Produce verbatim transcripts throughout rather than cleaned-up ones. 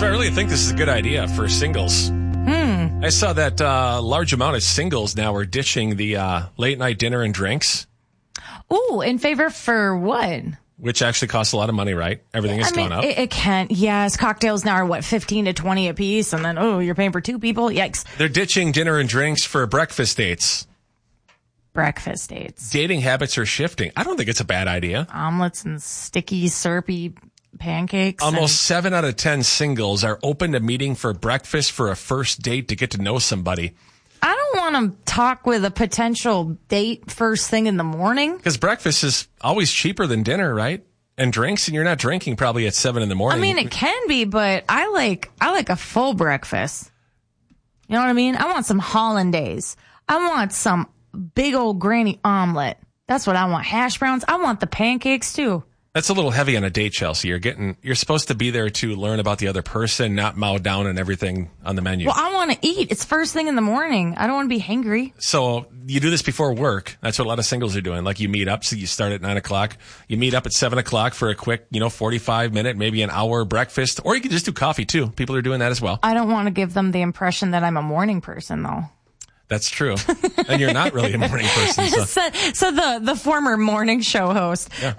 So I really think this is a good idea for singles. Hmm. I saw that uh, large amount of singles now are ditching the uh, late night dinner and drinks. Ooh, in favor for what? Which actually costs a lot of money, right? Everything has I mean, gone up. It, it can. Yes, cocktails now are what, fifteen to twenty a piece, and then oh, you're paying for two people. Yikes! They're ditching dinner and drinks for breakfast dates. Breakfast dates. Dating habits are shifting. I don't think it's a bad idea. Omelets and sticky, syrupy pancakes. Almost and- seven out of ten singles are open to meeting for breakfast for a first date to get to know somebody. I don't want to talk with a potential date first thing in the morning. Because breakfast is always cheaper than dinner, right? And drinks, and you're not drinking probably at seven in the morning. I mean, it can be, but I like I like a full breakfast. You know what I mean? I want some hollandaise. I want some big old granny omelet. That's what I want. Hash browns. I want the pancakes too. That's a little heavy on a date, Chelsea. You're getting, you're supposed to be there to learn about the other person, not mow down on everything on the menu. Well, I want to eat. It's first thing in the morning. I don't want to be hangry. So you do this before work. That's what a lot of singles are doing. Like you meet up. So you start at nine o'clock. You meet up at seven o'clock for a quick, you know, forty-five minute, maybe an hour breakfast, or you can just do coffee too. People are doing that as well. I don't want to give them the impression that I'm a morning person though. That's true. And you're not really a morning person. So, so, so the, the former morning show host. Yeah.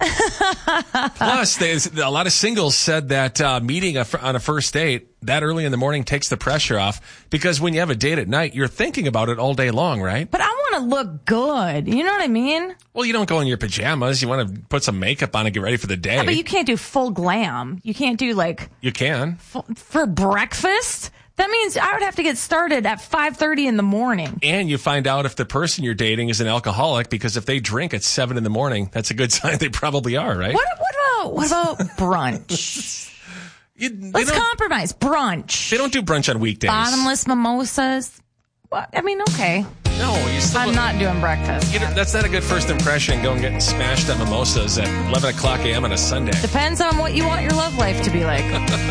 Plus, they, a lot of singles said that uh, meeting a, on a first date that early in the morning takes the pressure off, because when you have a date at night, you're thinking about it all day long, right? But I want to look good. You know what I mean? Well, you don't go in your pajamas. You want to put some makeup on and get ready for the day. Yeah, but you can't do full glam. You can't do like... You can. F- for breakfast? That means I would have to get started at five thirty in the morning. And you find out if the person you're dating is an alcoholic, because if they drink at seven in the morning, that's a good sign they probably are, right? What, what about what about brunch? you, Let's compromise. Brunch. They don't do brunch on weekdays. Bottomless mimosas. What? I mean, okay. No, you still. I'm not doing breakfast. You know, that's not a good first impression, going getting smashed on mimosas at eleven o'clock a.m. on a Sunday. Depends on what you want your love life to be like.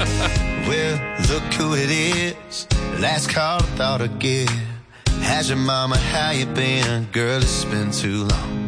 Well, look who it is. Last call I thought I'd give. How's your mama? How you been? Girl, it's been too long.